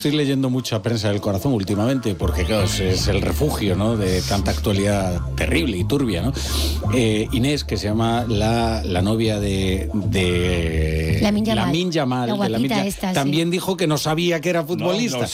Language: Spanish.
Estoy leyendo mucha prensa del corazón últimamente, porque claro, es el refugio, ¿no?, de tanta actualidad terrible y turbia, ¿no? Inés, que se llama la novia de Lamine Yamal, La guapita esta, también sí. dijo que no sabía que era futbolista. No